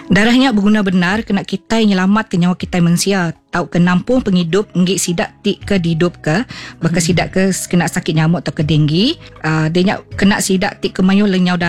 Darahnya berguna benar kena kita nyelamat ke nyawa kita manusia. Tau ke nampung penghidup nggih sidak tik ke dihidup ke bakal sidak ke kena sakit nyamuk atau ke denggi. Dia kena sidak tik ke mayu lenyau